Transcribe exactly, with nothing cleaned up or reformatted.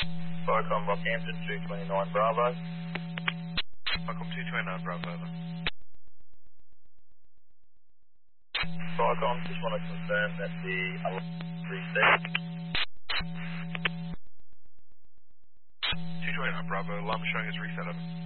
Vicom Rockhampton, two twenty-nine Bravo. Welcome two twenty-nine Bravo. Over. Vicom, just want to confirm that the alarm reset. two twenty-nine Bravo, alarm showing is reset. Over.